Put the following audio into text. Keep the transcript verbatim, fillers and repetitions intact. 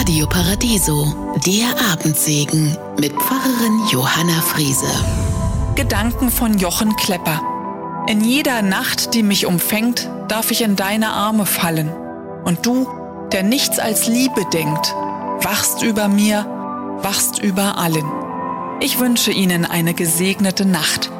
Radio Paradiso, der Abendsegen mit Pfarrerin Johanna Friese. Gedanken von Jochen Klepper. In jeder Nacht, die mich umfängt, darf ich in deine Arme fallen. Und du, der nichts als Liebe denkt, wachst über mir, wachst über allen. Ich wünsche Ihnen eine gesegnete Nacht.